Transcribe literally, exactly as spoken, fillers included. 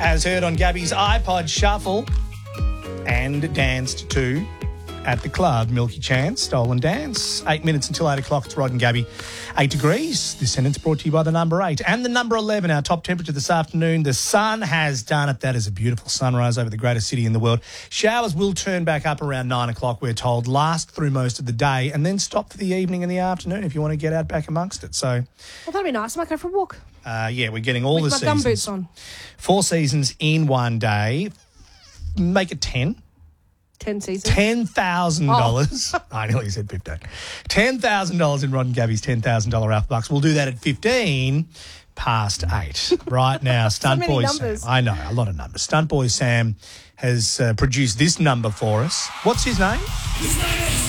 as heard on Gabby's iPod Shuffle and danced to at the club. Milky Chance, Stolen Dance. Eight minutes until eight o'clock. It's Rod and Gabby. Eight degrees. This sentence brought to you by the number eight. And the number eleven, our top temperature this afternoon. The sun has done it. That is a beautiful sunrise over the greatest city in the world. Showers will turn back up around nine o'clock, we're told, last through most of the day, and then stop for the evening and the afternoon if you want to get out back amongst it. So, Well, that'd be nice. I might go for a walk. uh, yeah, we're getting all With the my seasons. gumboots on. Four seasons in one day. Make it ten. Ten seasons. ten thousand dollars. Oh. I nearly said fifteen. ten thousand dollars in Rod and Gabby's ten thousand dollars Alpha Bucks. We'll do that at fifteen past eight. Right now, Stunt many Boy numbers. Sam. I know, a lot of numbers. Stunt Boy Sam has uh, produced this number for us. What's his name? His name is